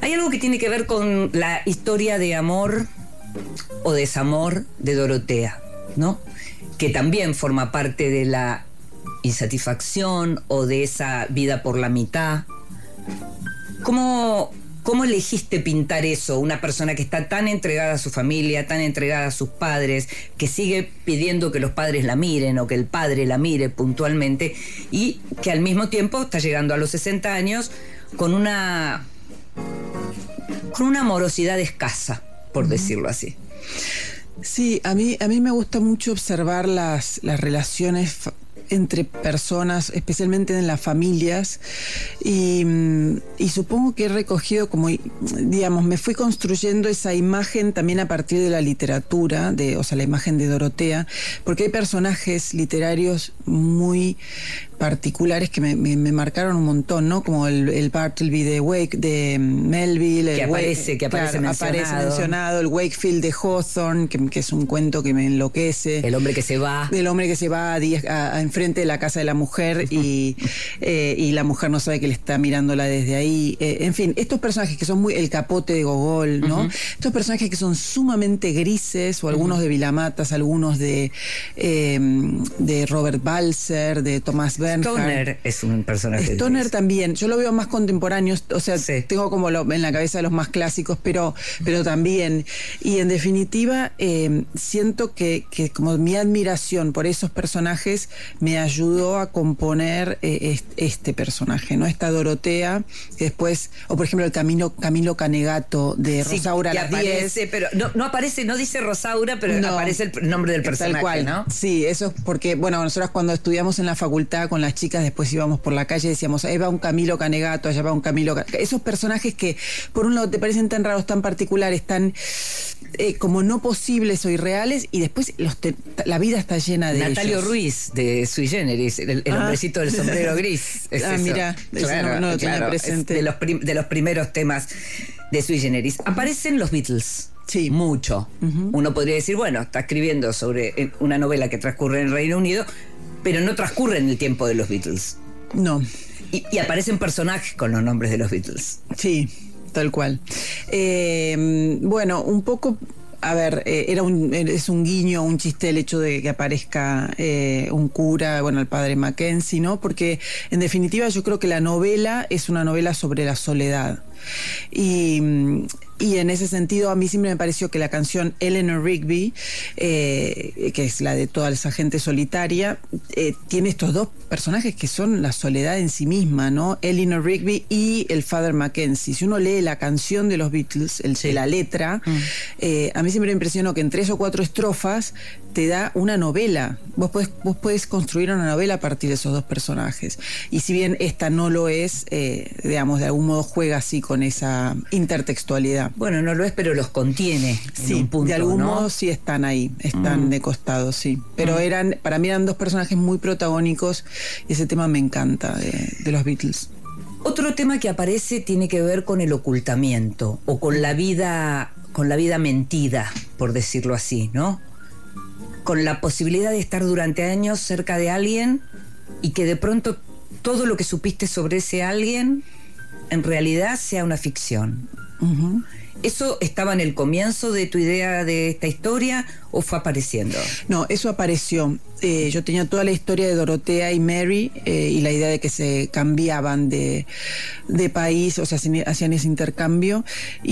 Hay algo que tiene que ver con la historia de amor o desamor de Dorotea, ¿no? Que también forma parte de la insatisfacción o de esa vida por la mitad. ¿Cómo elegiste pintar eso? Una persona que está tan entregada a su familia, tan entregada a sus padres, que sigue pidiendo que los padres la miren o que el padre la mire puntualmente, y que al mismo tiempo está llegando a los 60 años con una amorosidad escasa, por decirlo así. Sí, a mí me gusta mucho observar las relaciones entre personas, especialmente en las familias, y supongo que he recogido como, digamos, me fui construyendo esa imagen también a partir de la literatura, o sea, la imagen de Dorotea, porque hay personajes literarios muy particulares que me marcaron un montón, ¿no? Como el Bartleby de Melville, que aparece mencionado, el Wakefield de Hawthorne, que es un cuento que me enloquece. El hombre que se va enfrente de la casa de la mujer y la mujer no sabe que le está mirándola desde ahí. En fin, estos personajes que son muy el Capote de Gogol, ¿no? Estos personajes que son sumamente grises, o algunos de Vilamatas, algunos de Robert Balser, de Thomas Bernhard. Stoner es un personaje. Stoner también. Yo lo veo más contemporáneo, o sea, sí, tengo como en la cabeza los más clásicos, pero también. Y en definitiva, siento que como mi admiración por esos personajes me ayudó a componer este personaje, ¿no? Esta Dorotea, que después, o por ejemplo el Camilo Canegato de Rosaura que aparece, pero no aparece, no dice Rosaura, pero no, aparece el nombre del personaje, tal cual, ¿no? Sí, eso es porque, bueno, nosotros cuando estudiamos en la facultad con las chicas, después íbamos por la calle y decíamos, ahí va un Camilo Canegato, allá va un Camilo Canegato. Esos personajes que por un lado te parecen tan raros, tan particulares, tan como no posibles o irreales, y después la vida está llena de Natalio ellos. Ruiz de Sui Generis, el hombrecito del sombrero gris. Mira, claro, no lo tenía presente. De los primeros temas de Sui Generis. Aparecen los Beatles. Sí. Mucho. Uno podría decir, bueno, está escribiendo sobre una novela que transcurre en el Reino Unido, pero no transcurre en el tiempo de los Beatles. No. Y aparecen personajes con los nombres de los Beatles. Sí, tal cual. Bueno, un poco, a ver, es un guiño, un chiste el hecho de que aparezca un cura, bueno, el padre Mackenzie, ¿no? Porque en definitiva yo creo que la novela es una novela sobre la soledad. Y en ese sentido a mí siempre me pareció que la canción Eleanor Rigby, que es la de toda esa gente solitaria, tiene estos dos personajes que son la soledad en sí misma, ¿no? Eleanor Rigby y el Father Mackenzie. Si uno lee la canción de los Beatles, la letra, a mí siempre me impresionó que en 3 o 4 estrofas te da una novela. Vos podés construir una novela a partir de esos dos personajes. Y si bien esta no lo es, digamos, de algún modo juega así con esa intertextualidad. Bueno, no lo es, pero los contiene sí, en un punto, de algún ¿no? modo sí están ahí, están de costado, sí. Pero para mí eran dos personajes muy protagónicos, y ese tema me encanta de los Beatles. Otro tema que aparece tiene que ver con el ocultamiento, o con la vida mentida, por decirlo así, ¿no? Con la posibilidad de estar durante años cerca de alguien y que de pronto todo lo que supiste sobre ese alguien en realidad sea una ficción. ¿Eso estaba en el comienzo de tu idea de esta historia o fue apareciendo? No, eso apareció. Yo tenía toda la historia de Dorotea y Mary y la idea de que se cambiaban de país, o sea, hacían ese intercambio,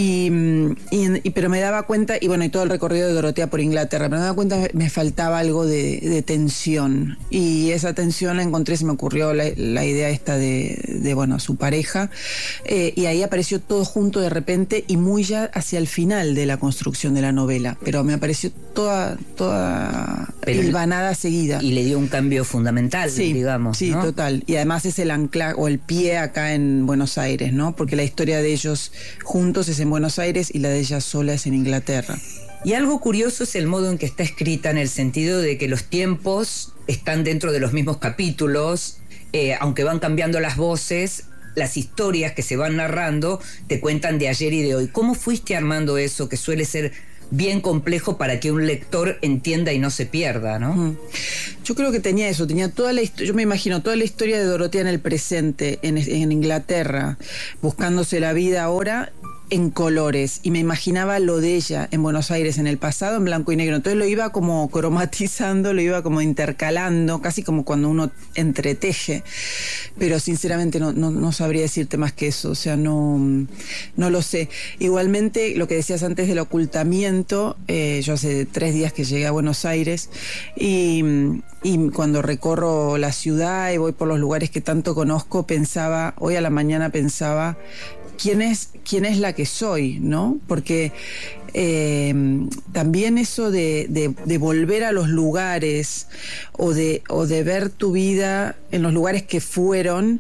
pero me daba cuenta, y bueno, y todo el recorrido de Dorotea por Inglaterra, pero me daba cuenta que me faltaba algo de tensión, y esa tensión la encontré, se me ocurrió la idea esta de bueno, su pareja, y ahí apareció todo junto de repente y muy ya hacia el final de la construcción de la novela, pero me apareció toda hilvanada seguida. Y le dio un cambio fundamental, sí, digamos, sí, ¿no? Total. Y además es el ancla o el pie acá en Buenos Aires, ¿no? Porque la historia de ellos juntos es en Buenos Aires y la de ella sola es en Inglaterra. Y algo curioso es el modo en que está escrita, en el sentido de que los tiempos están dentro de los mismos capítulos, aunque van cambiando las voces, las historias que se van narrando te cuentan de ayer y de hoy. ¿Cómo fuiste armando eso, que suele ser bien complejo para que un lector entienda y no se pierda, ¿no? Yo creo que tenía eso, tenía toda la historia, yo me imagino toda la historia de Dorotea en el presente, en Inglaterra, buscándose la vida ahora, en colores y me imaginaba lo de ella en Buenos Aires en el pasado en blanco y negro. Entonces lo iba como cromatizando, lo iba como intercalando, casi como cuando uno entreteje. Pero sinceramente no sabría decirte más que eso, o sea, no lo sé. Igualmente, lo que decías antes del ocultamiento, yo hace 3 días que llegué a Buenos Aires y cuando recorro la ciudad y voy por los lugares que tanto conozco, hoy a la mañana pensaba, ¿quién es la que soy? ¿No? Porque también eso de volver a los lugares o de ver tu vida en los lugares que fueron,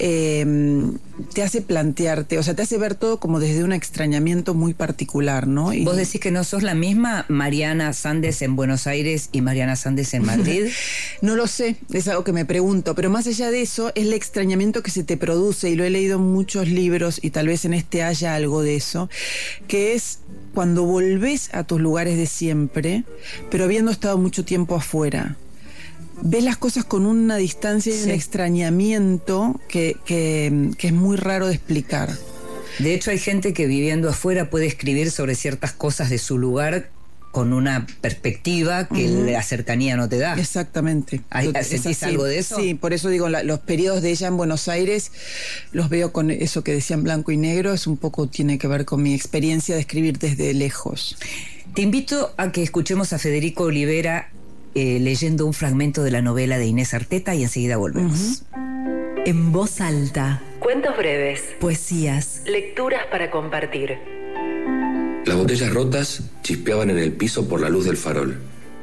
te hace plantearte, o sea, te hace ver todo como desde un extrañamiento muy particular, ¿no? ¿Vos decís que no sos la misma Mariana Sández en Buenos Aires y Mariana Sández en Madrid? No lo sé, es algo que me pregunto, pero más allá de eso es el extrañamiento que se te produce, y lo he leído en muchos libros y tal vez en este haya algo de eso, que es cuando volvés a tus lugares de siempre, pero habiendo estado mucho tiempo afuera. Ves las cosas con una distancia y un extrañamiento que es muy raro de explicar. De hecho, hay gente que viviendo afuera puede escribir sobre ciertas cosas de su lugar con una perspectiva que la cercanía no te da. Exactamente. ¿Sentís algo de eso? Sí, por eso digo, los periodos de ella en Buenos Aires los veo con eso que decían blanco y negro, es un poco, tiene que ver con mi experiencia de escribir desde lejos. Te invito a que escuchemos a Federico Olivera leyendo un fragmento de la novela de Inés Arteta y enseguida volvemos. En voz alta. Cuentos breves. Poesías. Lecturas para compartir. Las botellas rotas chispeaban en el piso por la luz del farol.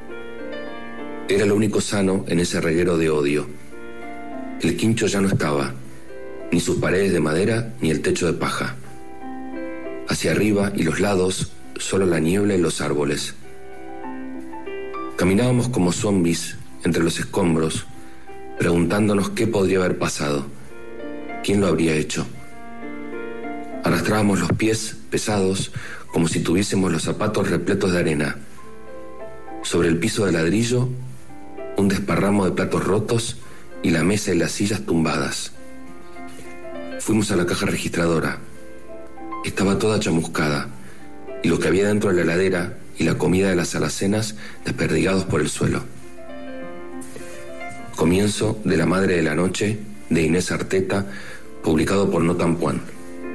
Era lo único sano en ese reguero de odio. El quincho ya no estaba, ni sus paredes de madera ni el techo de paja. Hacia arriba y los lados, solo la niebla y los árboles. Caminábamos como zombies entre los escombros, preguntándonos qué podría haber pasado, quién lo habría hecho. Arrastrábamos los pies pesados como si tuviésemos los zapatos repletos de arena. Sobre el piso de ladrillo, un desparramo de platos rotos y la mesa y las sillas tumbadas. Fuimos a la caja registradora. Estaba toda chamuscada, y lo que había dentro de la heladera y la comida de las alacenas desperdigados por el suelo. Comienzo de La Madre de la Noche, de Inés Arteta, publicado por No Tan Puan.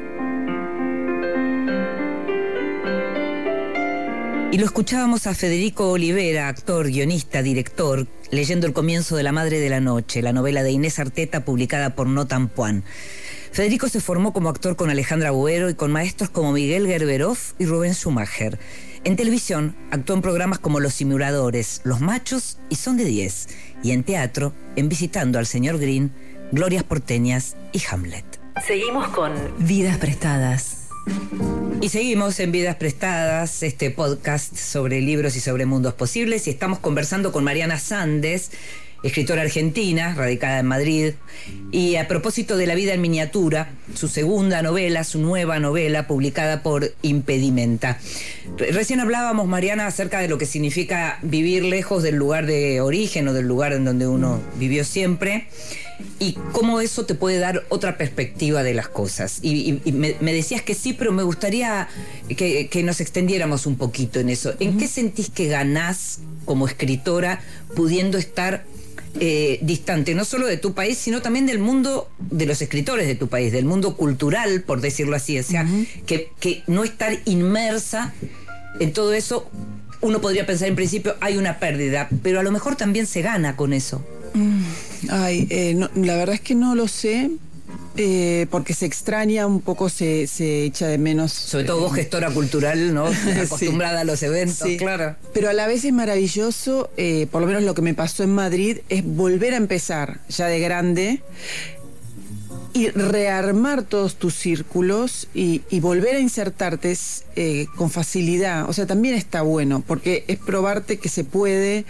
Y lo escuchábamos a Federico Olivera, actor, guionista, director, leyendo el comienzo de La Madre de la Noche, la novela de Inés Arteta publicada por No Tan Puan. Federico se formó como actor con Alejandra Agüero y con maestros como Miguel Gerberov y Rubén Schumacher. En televisión actuó en programas como Los Simuladores, Los Machos y Son de 10. Y en teatro, en Visitando al Señor Green, Glorias Porteñas y Hamlet. Seguimos con Vidas Prestadas. Y seguimos en Vidas Prestadas, este podcast sobre libros y sobre mundos posibles, y estamos conversando con Mariana Sández, escritora argentina, radicada en Madrid, y a propósito de La vida en miniatura, su segunda novela, su nueva novela, publicada por Impedimenta. Recién hablábamos, Mariana, acerca de lo que significa vivir lejos del lugar de origen o del lugar en donde uno vivió siempre, y cómo eso te puede dar otra perspectiva de las cosas. Y me decías que sí, pero me gustaría que nos extendiéramos un poquito en eso. ¿En qué sentís que ganás como escritora pudiendo estar distante, no solo de tu país, sino también del mundo de los escritores de tu país, del mundo cultural, por decirlo así? O sea, que no estar inmersa en todo eso, uno podría pensar en principio hay una pérdida, pero a lo mejor también se gana con eso. No, la verdad es que no lo sé. Porque se extraña un poco, se echa de menos. Sobre todo vos, gestora cultural, ¿no? Acostumbrada a los eventos, sí. Claro. Pero a la vez es maravilloso, por lo menos lo que me pasó en Madrid, es volver a empezar ya de grande y rearmar todos tus círculos y volver a insertarte con facilidad. O sea, también está bueno, porque es probarte que se puede,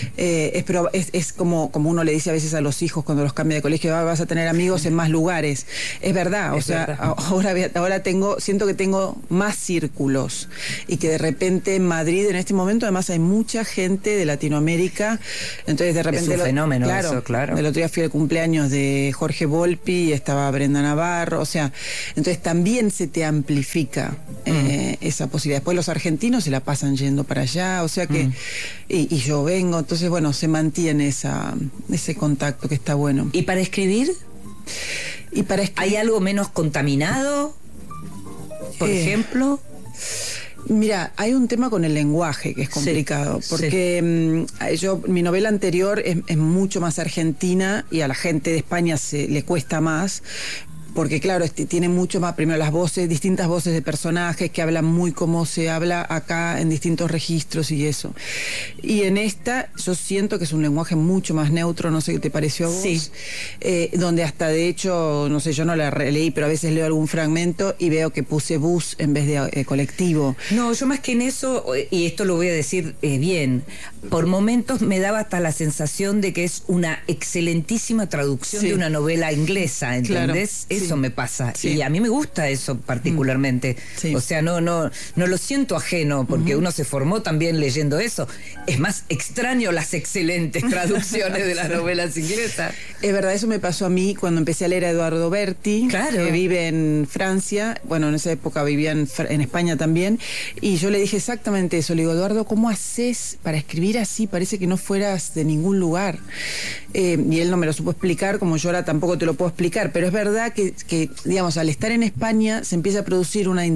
es como uno le dice a veces a los hijos cuando los cambia de colegio, vas a tener amigos en más lugares. Es verdad, o sea, ahora siento que tengo más círculos y que de repente en Madrid en este momento además hay mucha gente de Latinoamérica, entonces de repente... Es un fenómeno eso, claro. El otro día fui al cumpleaños de Jorge Volpi y estaba Brenda Navarro, o sea, entonces también se te amplifica esa posibilidad. Después los argentinos se la pasan yendo para allá, o sea que, y yo vengo, entonces bueno, se mantiene ese contacto que está bueno. ¿Y para escribir? Y ¿Hay algo menos contaminado, por ejemplo? Mira, hay un tema con el lenguaje que es complicado, porque mi novela anterior es mucho más argentina y a la gente de España le cuesta más. Porque claro, tiene mucho más, primero las voces, distintas voces de personajes que hablan muy como se habla acá en distintos registros y eso. Y en esta yo siento que es un lenguaje mucho más neutro, no sé qué te pareció a vos. Sí. Donde hasta de hecho, no sé, yo no la releí, pero a veces leo algún fragmento y veo que puse bus en vez de colectivo. No, yo más que en eso, y esto lo voy a decir bien, por momentos me daba hasta la sensación de que es una excelentísima traducción de una novela inglesa, ¿entendés? Claro. Eso me pasa. Sí. Y a mí me gusta eso particularmente. Sí. O sea, no lo siento ajeno, porque uno se formó también leyendo eso. Es más extraño las excelentes traducciones de las novelas inglesas. Es verdad, eso me pasó a mí cuando empecé a leer a Eduardo Berti, que vive en Francia. Bueno, en esa época vivía en España también. Y yo le dije exactamente eso. Le digo, Eduardo, ¿cómo haces para escribir así? Parece que no fueras de ningún lugar. Y él no me lo supo explicar, como yo ahora tampoco te lo puedo explicar. Pero es verdad que digamos, al estar en España se empieza a producir una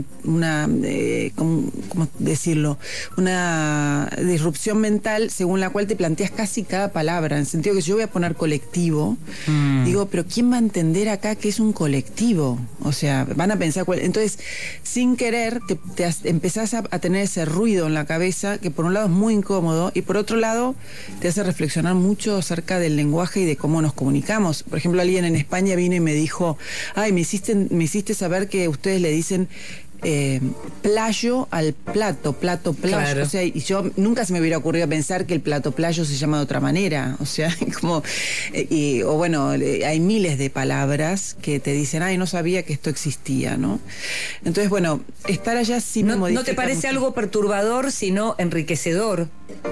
¿cómo decirlo? Una disrupción mental según la cual te planteas casi cada palabra, en el sentido que si yo voy a poner colectivo, digo, pero ¿quién va a entender acá que es un colectivo? O sea, van a pensar entonces, sin querer, te empezás a tener ese ruido en la cabeza que por un lado es muy incómodo y por otro lado te hace reflexionar mucho acerca del lenguaje y de cómo nos comunicamos. Por ejemplo, alguien en España vino y me dijo, ay, me hiciste saber que ustedes le dicen playo al plato playo. Claro. O sea, y yo nunca se me hubiera ocurrido pensar que el plato playo se llama de otra manera. O sea, como, o bueno, hay miles de palabras que te dicen, ay, no sabía que esto existía, ¿no? Entonces, bueno, estar allá sí me modifica. ¿No te parece algo perturbador, sino enriquecedor?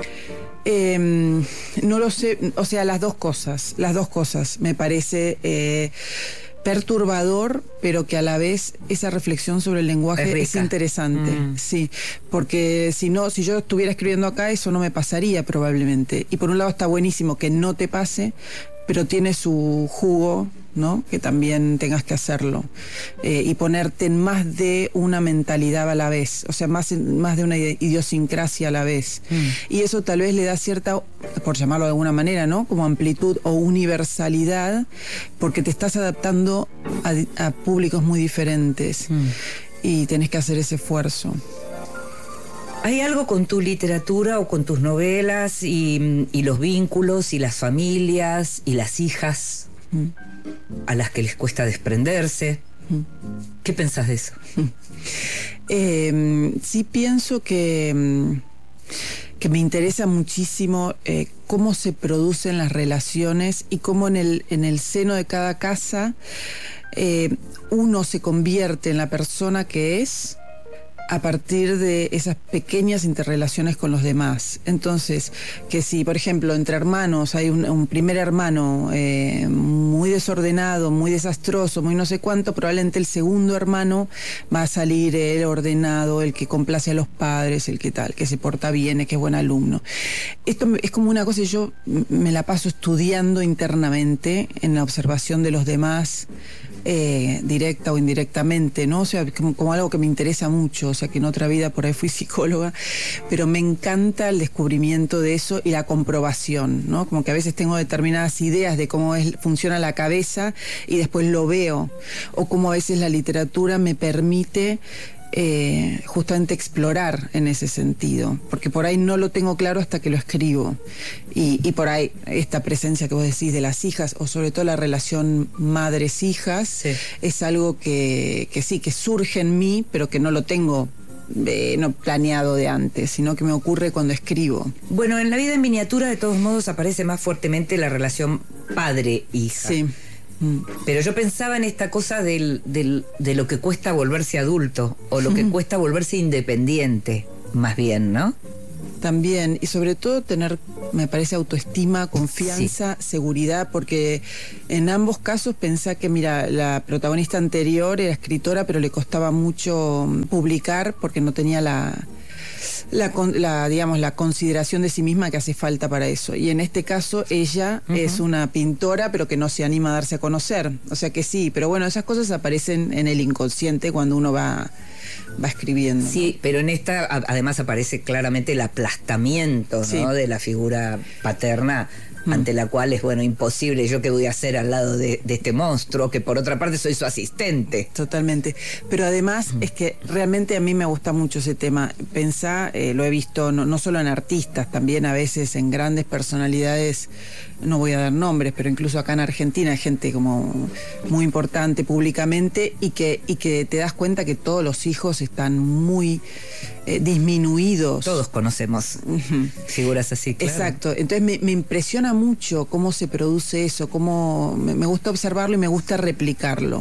No lo sé, o sea, las dos cosas me parece perturbador, pero que a la vez esa reflexión sobre el lenguaje es interesante. Sí, porque si yo estuviera escribiendo acá, eso no me pasaría probablemente. Y por un lado está buenísimo que no te pase, pero tiene su jugo, ¿no? Que también tengas que hacerlo. Y ponerte en más de una mentalidad a la vez, o sea, más de una idiosincrasia a la vez. Y eso tal vez le da cierta, por llamarlo de alguna manera, ¿no? Como amplitud o universalidad, porque te estás adaptando a públicos muy diferentes. Y tenés que hacer ese esfuerzo. ¿Hay algo con tu literatura o con tus novelas y los vínculos y las familias y las hijas a las que les cuesta desprenderse? ¿Qué pensás de eso? Sí pienso que me interesa muchísimo cómo se producen las relaciones y cómo en el seno de cada casa uno se convierte en la persona que es a partir de esas pequeñas interrelaciones con los demás. Entonces, que si, por ejemplo, entre hermanos hay un primer hermano muy desordenado, muy desastroso, muy no sé cuánto, probablemente el segundo hermano va a salir el ordenado, el que complace a los padres, el que tal, que se porta bien, el que es buen alumno. Esto es como una cosa que yo me la paso estudiando internamente en la observación de los demás, directa o indirectamente, ¿no? O sea, como algo que me interesa mucho, o sea, que en otra vida por ahí fui psicóloga, pero me encanta el descubrimiento de eso y la comprobación, ¿no? Como que a veces tengo determinadas ideas de cómo funciona la cabeza y después lo veo, o como a veces la literatura me permite justamente explorar en ese sentido, porque por ahí no lo tengo claro hasta que lo escribo, y por ahí esta presencia que vos decís de las hijas, o sobre todo la relación madres-hijas, es algo que sí, que surge en mí, pero que no lo tengo no planeado de antes, sino que me ocurre cuando escribo. Bueno, en La vida en miniatura de todos modos aparece más fuertemente la relación padre-hija. Sí. Pero yo pensaba en esta cosa de lo que cuesta volverse adulto, o lo que cuesta volverse independiente, más bien, ¿no? También, y sobre todo tener me parece autoestima, confianza, seguridad, porque en ambos casos pensá que, mira, la protagonista anterior era escritora, pero le costaba mucho publicar porque no tenía digamos, la consideración de sí misma que hace falta para eso. Y en este caso ella es una pintora, pero que no se anima a darse a conocer. O sea que sí, pero bueno, esas cosas aparecen en el inconsciente cuando uno va escribiendo. Sí, ¿no? pero en esta además aparece claramente el aplastamiento, ¿no? Sí. De la figura paterna, ante la cual es, bueno, imposible, yo qué voy a hacer al lado de este monstruo, que por otra parte soy su asistente. Totalmente. Pero además es que realmente a mí me gusta mucho ese tema. Pensá, lo he visto no solo en artistas, también a veces en grandes personalidades, no voy a dar nombres, pero incluso acá en Argentina hay gente como muy importante públicamente y que te das cuenta que todos los hijos están muy disminuidos. Todos conocemos figuras así, claro. Exacto. Entonces me impresiona mucho cómo se produce eso, cómo me gusta observarlo y me gusta replicarlo.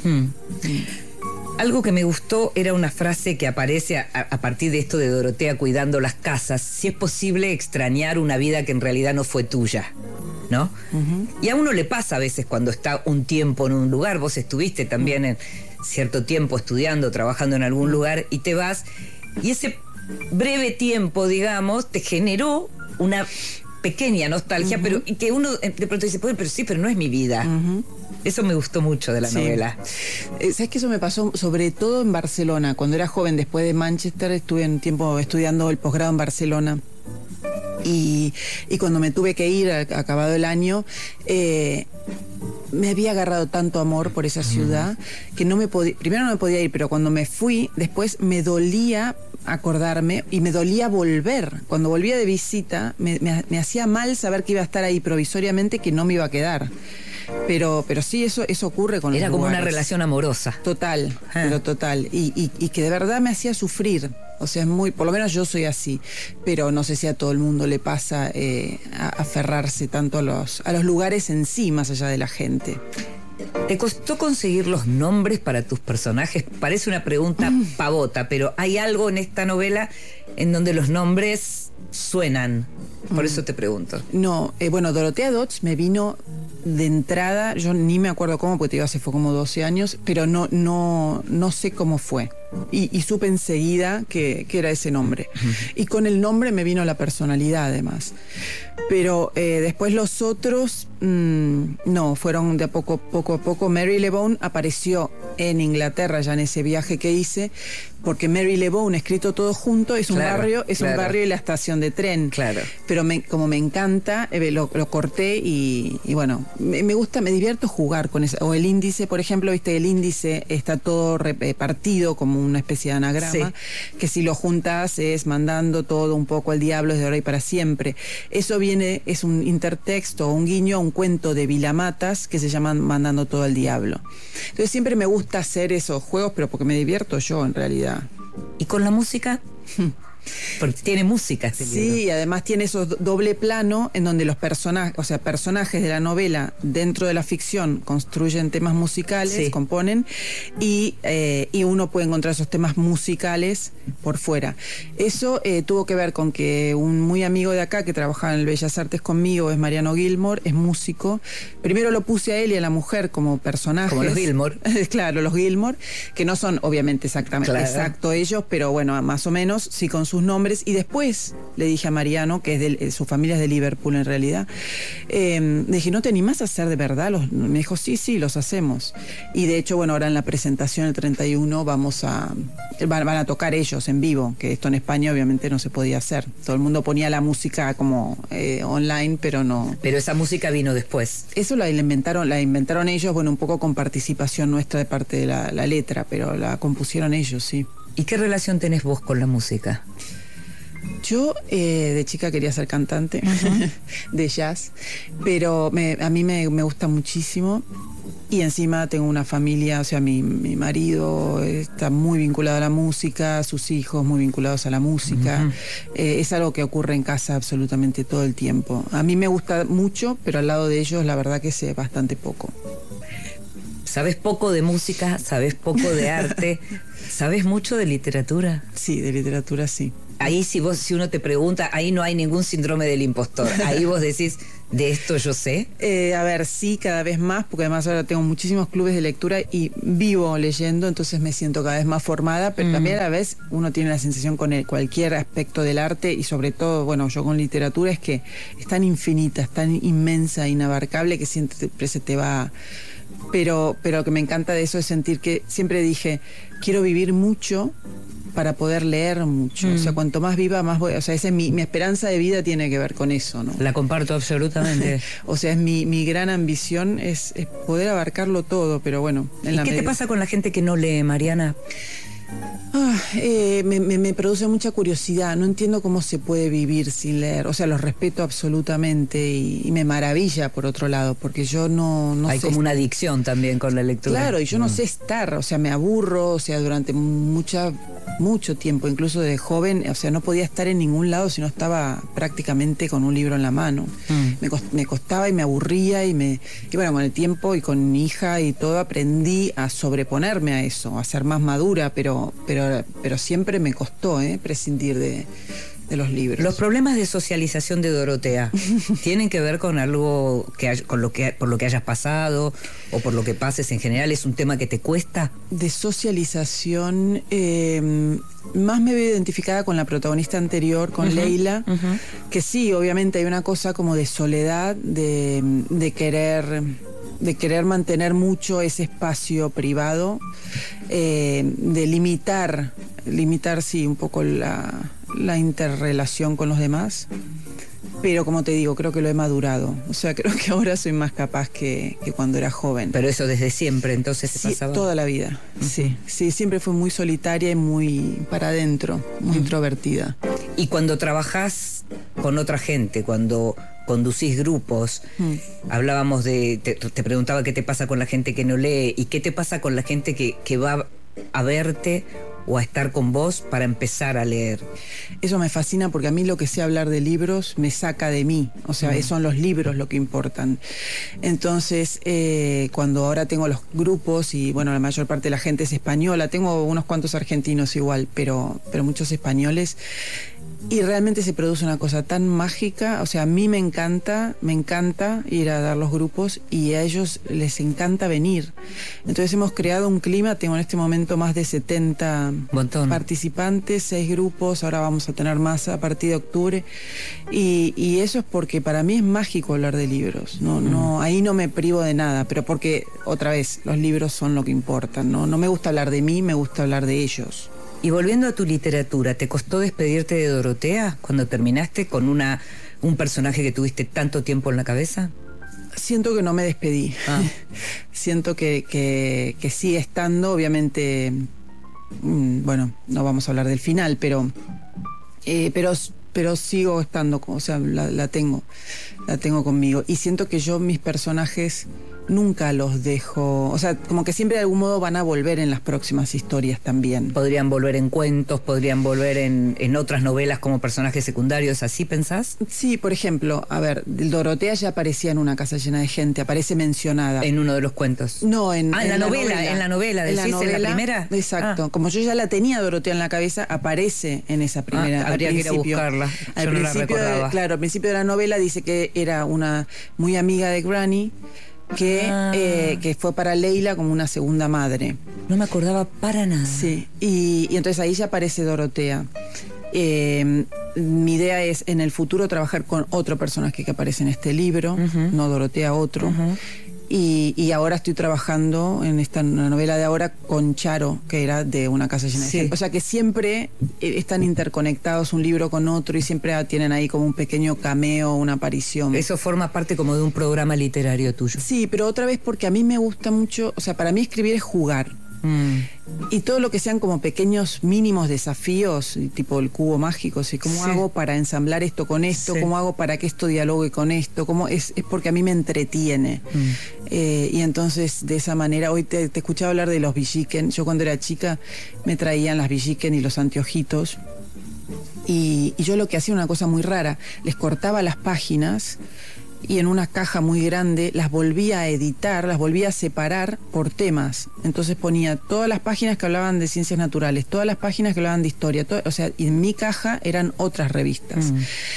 Algo que me gustó era una frase que aparece a partir de esto de Dorotea cuidando las casas: si es posible extrañar una vida que en realidad no fue tuya, ¿no? Y a uno le pasa a veces cuando está un tiempo en un lugar. Vos estuviste también en cierto tiempo estudiando, trabajando en algún lugar, y te vas, y ese breve tiempo, digamos, te generó una pequeña nostalgia, pero y que uno de pronto dice, pero sí, pero no es mi vida. Eso me gustó mucho de la novela. ¿Sabes que eso me pasó sobre todo en Barcelona? Cuando era joven, después de Manchester, estuve un tiempo estudiando el posgrado en Barcelona. Y cuando me tuve que ir, acabado el año, me había agarrado tanto amor por esa ciudad que primero no me podía ir, pero cuando me fui, después me dolía acordarme y me dolía volver. Cuando volvía de visita, me hacía mal saber que iba a estar ahí provisoriamente, que no me iba a quedar. Pero sí, eso ocurre con los Era como lugares. una relación amorosa. Total, pero total. Y que de verdad me hacía sufrir. O sea, por lo menos yo soy así. Pero no sé si a todo el mundo le pasa aferrarse tanto a los lugares en sí, más allá de la gente. ¿Te costó conseguir los nombres para tus personajes? Parece una pregunta pavota, pero hay algo en esta novela en donde los nombres suenan. Por eso te pregunto. No, bueno, Dorotea Dodds me vino de entrada, yo ni me acuerdo cómo, porque te digo, hace fue como 12 años, pero no sé cómo fue. Y supe enseguida que era ese nombre. Y con el nombre me vino la personalidad, además. Pero después los otros, no, fueron de a poco a poco. Marylebone apareció en Inglaterra ya en ese viaje que hice, porque Marylebone, escrito todo junto, es un barrio y la estación de tren. Claro. Pero como me encanta, lo corté y bueno, me gusta, me divierto jugar con eso. O el índice, por ejemplo, viste, el índice está todo repartido como una especie de anagrama, que si lo juntas es mandando todo un poco al diablo desde ahora y para siempre. Eso es un intertexto, un guiño a un cuento de Vilamatas que se llama Mandando todo al diablo. Entonces siempre me gusta hacer esos juegos, pero porque me divierto yo en realidad. ¿Y con la música? Porque tiene música este libro. Sí, además tiene esos doble plano en donde los personajes de la novela dentro de la ficción construyen temas musicales, componen, y uno puede encontrar esos temas musicales por fuera. Eso tuvo que ver con que un muy amigo de acá que trabajaba en el Bellas Artes conmigo es Mariano Gilmore, es músico. Primero lo puse a él y a la mujer como personajes. Como los Gilmore. Claro, los Gilmore, que no son obviamente exacto ellos, pero bueno, más o menos, sí, con sus nombres. Y después le dije a Mariano, que es su familia es de Liverpool en realidad, le dije, ¿no te animás a hacer de verdad? Me dijo, sí, los hacemos. Y de hecho, bueno, ahora en la presentación el 31 van a tocar ellos en vivo, que esto en España obviamente no se podía hacer. Todo el mundo ponía la música como online, pero no. Pero esa música vino después. Eso la inventaron ellos, bueno, un poco con participación nuestra de parte de la letra, pero la compusieron ellos, sí. ¿Y qué relación tenés vos con la música? Yo de chica quería ser cantante de jazz, pero a mí me gusta muchísimo. Y encima tengo una familia, o sea, mi marido está muy vinculado a la música, sus hijos muy vinculados a la música. Es algo que ocurre en casa absolutamente todo el tiempo. A mí me gusta mucho, pero al lado de ellos la verdad que sé bastante poco. ¿Sabes poco de música? ¿Sabes poco de arte? ¿Sabes mucho de literatura? Sí, de literatura sí. ahí si uno te pregunta, ahí no hay ningún síndrome del impostor. Ahí vos decís, de esto yo sé. A ver, sí, cada vez más, porque además ahora tengo muchísimos clubes de lectura y vivo leyendo, entonces me siento cada vez más formada, pero también a la vez uno tiene la sensación con cualquier aspecto del arte y sobre todo, bueno, yo con literatura, es que es tan infinita, es tan inmensa, inabarcable, que siempre se te va. Pero lo que me encanta de eso es sentir que siempre dije, quiero vivir mucho para poder leer mucho. O sea, cuanto más viva, más voy. O sea, esa es mi esperanza de vida, tiene que ver con eso, ¿no? La comparto absolutamente. O sea, es mi gran ambición es poder abarcarlo todo, pero bueno. ¿Y qué te pasa con la gente que no lee, Mariana? Me produce mucha curiosidad. No entiendo cómo se puede vivir sin leer. O sea, los respeto absolutamente y me maravilla por otro lado, porque yo no Hay sé. como una adicción también con la lectura. Claro, y yo no sé estar. O sea, me aburro. O sea, durante mucho tiempo, incluso de joven, o sea, no podía estar en ningún lado si no estaba prácticamente con un libro en la mano. Me costaba y me aburría y bueno, con el tiempo y con mi hija y todo aprendí a sobreponerme a eso, a ser más madura, pero siempre me costó prescindir de los libros. Los problemas de socialización de Dorotea tienen que ver con algo por lo que hayas pasado o por lo que pases en general. ¿Es un tema que te cuesta? De socialización, más me veo identificada con la protagonista anterior, con Leila, que sí, obviamente hay una cosa como de soledad, de querer mantener mucho ese espacio privado, de limitar sí un poco la interrelación con los demás, pero como te digo, creo que lo he madurado. O sea, creo que ahora soy más capaz que cuando era joven. Pero eso desde siempre, entonces se sí, pasaba. Toda la vida, sí, siempre fui muy solitaria y muy para adentro, muy introvertida. Y cuando trabajás con otra gente, cuando conducís grupos, hablábamos te preguntaba qué te pasa con la gente que no lee y qué te pasa con la gente que va a verte o a estar con vos para empezar a leer. Eso me fascina porque a mí lo que sé hablar de libros me saca de mí, o sea, son los libros lo que importan. Entonces, cuando ahora tengo los grupos y bueno, la mayor parte de la gente es española, tengo unos cuantos argentinos igual, pero muchos españoles, y realmente se produce una cosa tan mágica. O sea, a mí me encanta ir a dar los grupos y a ellos les encanta venir. Entonces hemos creado un clima, tengo en este momento más de 70 participantes, 6 grupos, ahora vamos a tener más a partir de octubre, y eso es porque para mí es mágico hablar de libros. No, ahí no me privo de nada, pero porque, otra vez, los libros son lo que importan, ¿no? No me gusta hablar de mí, me gusta hablar de ellos. Y volviendo a tu literatura, ¿te costó despedirte de Dorotea cuando terminaste con un personaje que tuviste tanto tiempo en la cabeza? Siento que no me despedí. Siento que sigue estando, obviamente, bueno, no vamos a hablar del final, pero sigo estando, o sea, la tengo conmigo. Y siento que yo mis personajes nunca los dejo, o sea, como que siempre de algún modo van a volver en las próximas historias también. Podrían volver en cuentos, podrían volver en otras novelas como personajes secundarios, ¿así pensás? Sí, por ejemplo, a ver, Dorotea ya aparecía en Una casa llena de gente, aparece mencionada. En uno de los cuentos. No, en la novela, decís, en la primera. Exacto, como yo ya la tenía Dorotea en la cabeza, aparece en esa primera. Habría que ir a buscarla, yo no la recordaba. Claro, al principio de la novela dice que era una muy amiga de Granny, que fue para Leila como una segunda madre. No me acordaba para nada. Sí, y entonces ahí ya aparece Dorotea. Mi idea es en el futuro trabajar con otro personaje que aparece en este libro, no Dorotea, otro. Y ahora estoy trabajando en esta novela de ahora con Charo, que era de Una casa llena de gente. O sea que siempre están interconectados un libro con otro y siempre tienen ahí como un pequeño cameo, una aparición. Eso forma parte como de un programa literario tuyo. Sí, pero otra vez porque a mí me gusta mucho, o sea, para mí escribir es jugar. Y todo lo que sean como pequeños mínimos desafíos, tipo el cubo mágico, ¿sí? ¿Cómo hago para ensamblar esto con esto? Sí. ¿Cómo hago para que esto dialogue con esto? ¿Cómo es porque a mí me entretiene. Y entonces de esa manera, hoy te escuchaba hablar de los Villiquen. Yo cuando era chica me traían las Villiquen y los anteojitos. Y yo lo que hacía una cosa muy rara, les cortaba las páginas y en una caja muy grande las volvía a editar, las volvía a separar por temas. Entonces ponía todas las páginas que hablaban de ciencias naturales, todas las páginas que hablaban de historia, o sea, y en mi caja eran otras revistas.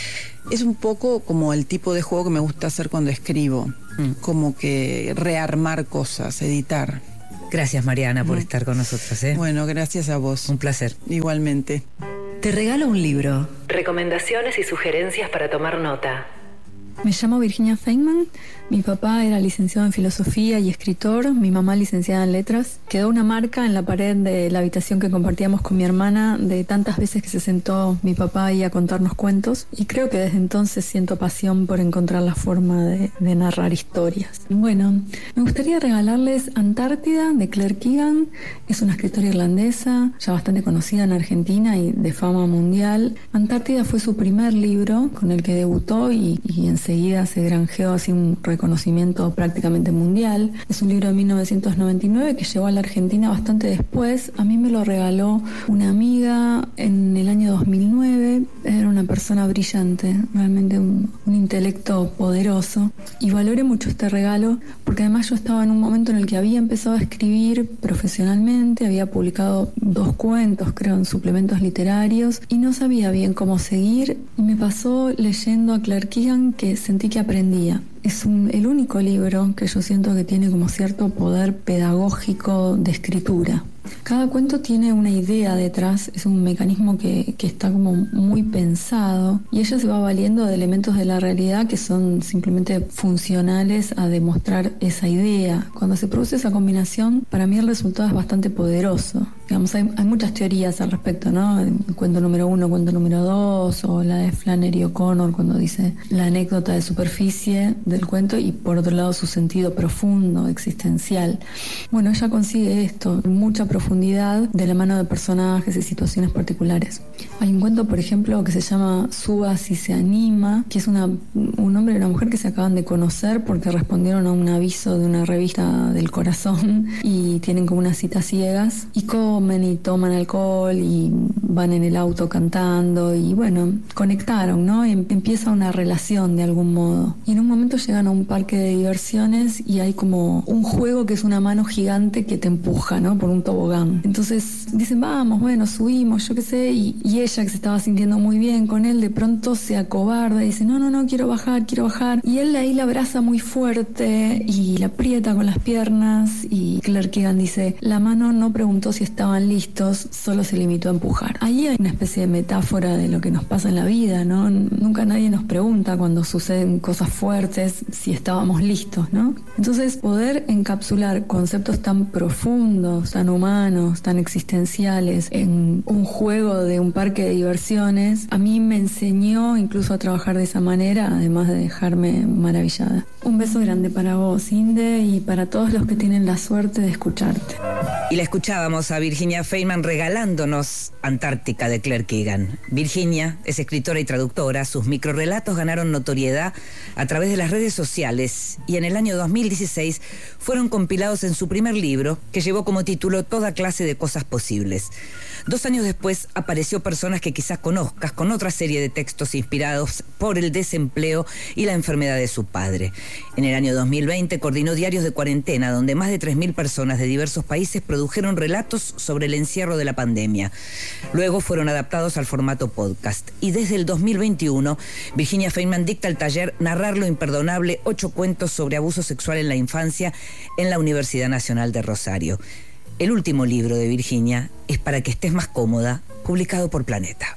Es un poco como el tipo de juego que me gusta hacer cuando escribo, como que rearmar cosas, editar. Gracias, Mariana, por estar con nosotros. Bueno, gracias a vos. Un placer. Igualmente. Te regalo un libro. Recomendaciones y sugerencias para tomar nota. Me llamo Virginia Feynman, mi papá era licenciado en filosofía y escritor, mi mamá licenciada en letras. Quedó una marca en la pared de la habitación que compartíamos con mi hermana de tantas veces que se sentó mi papá ahí a contarnos cuentos, y creo que desde entonces siento pasión por encontrar la forma de narrar historias. Bueno, me gustaría regalarles Antártida de Claire Keegan. Es una escritora irlandesa ya bastante conocida en Argentina y de fama mundial. Antártida fue su primer libro con el que debutó y enseguida se granjeó así un reconocimiento prácticamente mundial. Es un libro de 1999 que llegó a la Argentina bastante después. A mí me lo regaló una amiga en el año 2009. Era una persona brillante, realmente un intelecto poderoso, y valoré mucho este regalo porque además yo estaba en un momento en el que había empezado a escribir profesionalmente, había publicado 2 cuentos, creo, en suplementos literarios, y no sabía bien cómo seguir, y me pasó leyendo a Claire Keegan que sentí que aprendía. Es el único libro que yo siento que tiene como cierto poder pedagógico de escritura. Cada cuento tiene una idea detrás, es un mecanismo que está como muy pensado, y ella se va valiendo de elementos de la realidad que son simplemente funcionales a demostrar esa idea. Cuando se produce esa combinación, para mí el resultado es bastante poderoso. Digamos, hay muchas teorías al respecto, ¿no? El cuento número 1, cuento número 2, o la de Flannery O'Connor cuando dice la anécdota de superficie del cuento y por otro lado su sentido profundo, existencial. Bueno, ella consigue esto, mucha profundidad de la mano de personajes y situaciones particulares. Hay un cuento, por ejemplo, que se llama Suba si se anima, que es un hombre y una mujer que se acaban de conocer porque respondieron a un aviso de una revista del corazón y tienen como unas citas ciegas y comen y toman alcohol y van en el auto cantando y bueno, conectaron, ¿no? Y empieza una relación de algún modo. Y en un momento llegan a un parque de diversiones y hay como un juego que es una mano gigante que te empuja, ¿no? Por un tobogán. Entonces dicen, vamos, bueno, subimos, yo qué sé, y ella, que se estaba sintiendo muy bien con él, de pronto se acobarda y dice, no, quiero bajar. Y él ahí la abraza muy fuerte y la aprieta con las piernas, y Claire Keegan dice, la mano no preguntó si estaban listos, solo se limitó a empujar. Ahí hay una especie de metáfora de lo que nos pasa en la vida, ¿no? Nunca nadie nos pregunta cuando suceden cosas fuertes si estábamos listos, ¿no? Entonces, poder encapsular conceptos tan profundos, tan humanos, tan existenciales en un juego de un parque de diversiones, a mí me enseñó incluso a trabajar de esa manera, además de dejarme maravillada. Un beso grande para vos, Inde, y para todos los que tienen la suerte de escucharte. Y la escuchábamos a Virginia Feynman regalándonos Antártica de Claire Keegan. Virginia es escritora y traductora. Sus microrrelatos ganaron notoriedad a través de las redes sociales y en el año 2016 fueron compilados en su primer libro, que llevó como título Toda clase de cosas posibles. 2 años después apareció Personas que quizás conozcas, con otra serie de textos inspirados por el desempleo y la enfermedad de su padre. En el año 2020 coordinó Diarios de Cuarentena, donde más de 3.000 personas de diversos países produjeron relatos sobre el encierro de la pandemia. Luego fueron adaptados al formato podcast. Y desde el 2021, Virginia Feynman dicta el taller Narrar lo imperdonable, 8 cuentos sobre abuso sexual en la infancia en la Universidad Nacional de Rosario. El último libro de Virginia es Para que estés más cómoda, publicado por Planeta.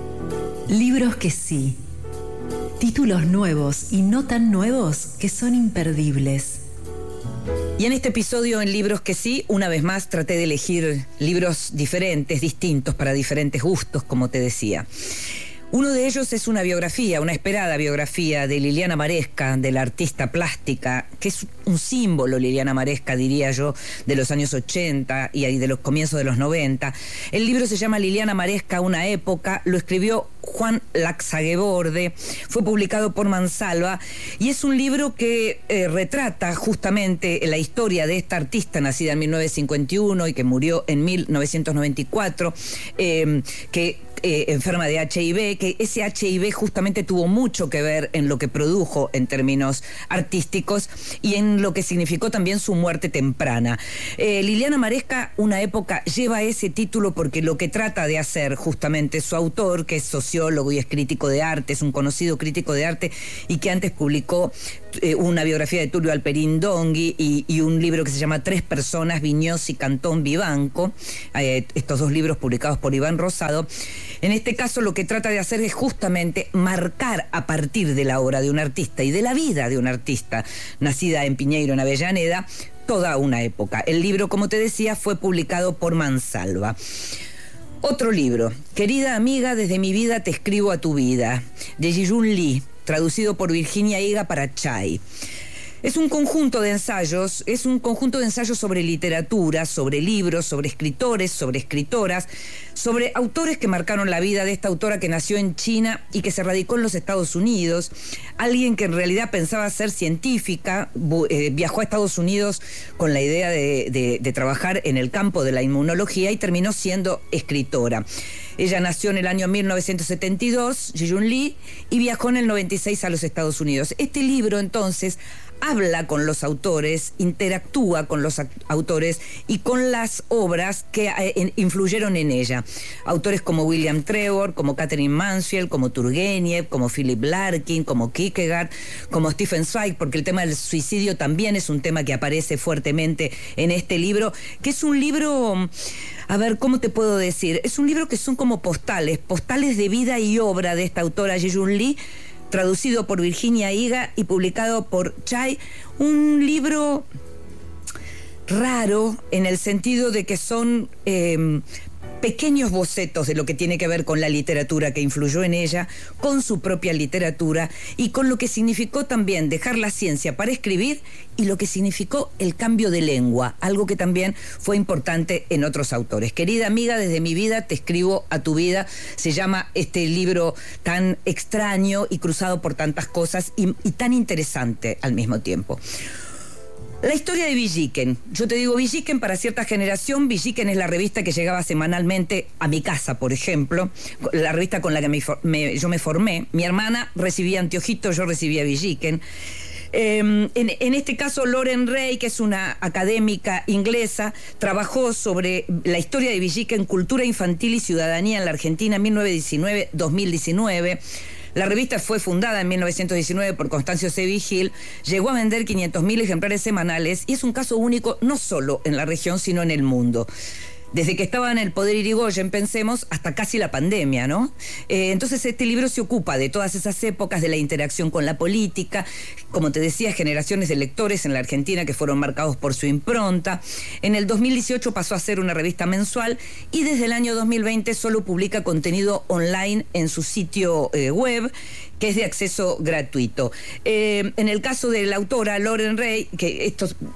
Libros que sí. Títulos nuevos y no tan nuevos que son imperdibles. Y en este episodio en Libros que sí, una vez más traté de elegir libros diferentes, distintos, para diferentes gustos, como te decía. Uno de ellos es una biografía, una esperada biografía de Liliana Maresca, de la artista plástica, que es un símbolo, Liliana Maresca, diría yo, de los años 80 y de los comienzos de los 90. El libro se llama Liliana Maresca, una época, lo escribió Juan Laxageborde, fue publicado por Mansalva y es un libro que retrata justamente la historia de esta artista nacida en 1951 y que murió en 1994, que enferma de HIV, que ese HIV justamente tuvo mucho que ver en lo que produjo en términos artísticos y en lo que significó también su muerte temprana. Liliana Maresca, Una época, lleva ese título porque lo que trata de hacer justamente su autor, que es sociólogo y es crítico de arte, es un conocido crítico de arte y que antes publicó una biografía de Tulio Alperín Dongui y un libro que se llama Tres personas, Viñós y Cantón Vivanco, estos dos libros publicados por Iván Rosado. En este caso lo que trata de hacer es justamente marcar a partir de la obra de un artista y de la vida de un artista nacida en Piñeiro, en Avellaneda, toda una época. El libro, como te decía, fue publicado por Mansalva. Otro libro, Querida amiga, desde mi vida te escribo a tu vida, de Ji-Yun Lee, traducido por Virginia Higa para Chai. Es un conjunto de ensayos, sobre literatura, sobre libros, sobre escritores, sobre escritoras, sobre autores que marcaron la vida de esta autora que nació en China y que se radicó en los Estados Unidos, alguien que en realidad pensaba ser científica, viajó a Estados Unidos con la idea de trabajar en el campo de la inmunología y terminó siendo escritora. Ella nació en el año 1972, Ji-Yun Lee, y viajó en el 96 a los Estados Unidos. Este libro, entonces, habla con los autores, interactúa con los autores y con las obras que influyeron en ella. Autores como William Trevor, como Catherine Mansfield, como Turgenev, como Philip Larkin, como Kierkegaard, como Stefan Zweig, porque el tema del suicidio también es un tema que aparece fuertemente en este libro, que es un libro... A ver, ¿cómo te puedo decir? Es un libro que son como postales de vida y obra de esta autora Ji-Yun Lee, traducido por Virginia Higa y publicado por Chai. Un libro raro en el sentido de que son pequeños bocetos de lo que tiene que ver con la literatura que influyó en ella, con su propia literatura y con lo que significó también dejar la ciencia para escribir y lo que significó el cambio de lengua, algo que también fue importante en otros autores. Querida amiga, desde mi vida te escribo a tu vida, se llama este libro tan extraño y cruzado por tantas cosas y tan interesante al mismo tiempo. La historia de Villiquen. Yo te digo Villiquen para cierta generación. Villiquen es la revista que llegaba semanalmente a mi casa, por ejemplo. La revista con la que yo me formé. Mi hermana recibía Anteojitos, yo recibía Villiquen. En este caso, Lauren Ray, que es una académica inglesa, trabajó sobre la historia de Villiquen, cultura infantil y ciudadanía en la Argentina, 1919-2019. La revista fue fundada en 1919 por Constancio C. Vigil, llegó a vender 500.000 ejemplares semanales y es un caso único no solo en la región, sino en el mundo. Desde que estaba en el poder Irigoyen, pensemos, hasta casi la pandemia, ¿no? Entonces este libro se ocupa de todas esas épocas, de la interacción con la política, como te decía, generaciones de lectores en la Argentina que fueron marcados por su impronta. En el 2018 pasó a ser una revista mensual y desde el año 2020 solo publica contenido online en su sitio web, que es de acceso gratuito. En el caso de la autora Lauren Ray, que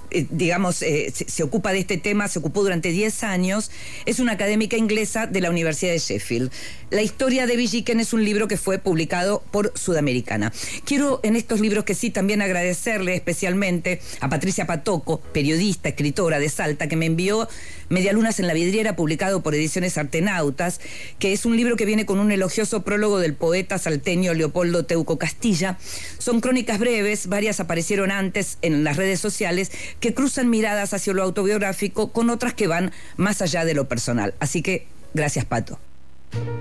se ocupa de este tema, se ocupó durante 10 años, es una académica inglesa de la Universidad de Sheffield. La historia de Villiquen es un libro que fue publicado por Sudamericana. Quiero en estos libros que sí también agradecerle especialmente a Patricia Patoco, periodista, escritora de Salta, que me envió Medialunas en la vidriera, publicado por Ediciones Artenautas, que es un libro que viene con un elogioso prólogo del poeta salteño Leopoldo Teuco Castilla. Son crónicas breves, varias aparecieron antes en las redes sociales, que cruzan miradas hacia lo autobiográfico con otras que van más allá de lo personal. Así que, gracias, Pato.